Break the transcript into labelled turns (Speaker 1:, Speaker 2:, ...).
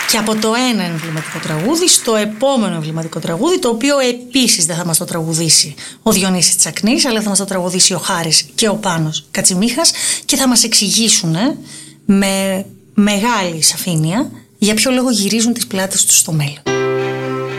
Speaker 1: Και από το ένα εμβληματικό τραγούδι στο επόμενο εμβληματικό τραγούδι, το οποίο επίσης δεν θα μας το τραγουδήσει ο Διονύσης Τσακνής, αλλά θα μας το τραγουδήσει ο Χάρης και ο Πάνος Κατσιμίχας και θα μας εξηγήσουν με μεγάλη σαφήνεια για ποιο λόγο γυρίζουν τις πλάτες τους στο μέλλον.